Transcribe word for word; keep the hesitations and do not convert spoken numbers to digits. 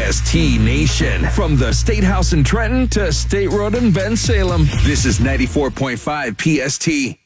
S T Nation. From the State House in Trenton to State Road in Ben Salem. This is ninety-four point five P S T.